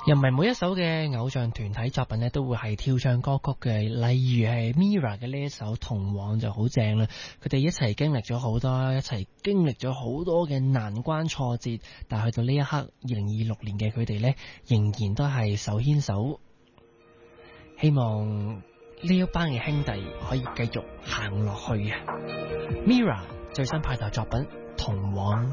又唔係每一首嘅偶像團體作品咧都會係跳唱歌曲嘅，例如係 Mira 嘅呢一首《同往》就好正啦。佢哋一齊經歷咗好多，一齊經歷咗好多嘅難關挫折，但係去到呢一刻，2026年嘅佢哋咧，仍然都係手牽手，希望呢一班嘅兄弟可以繼續行落去啊！Mira 最新派台作品《同往》。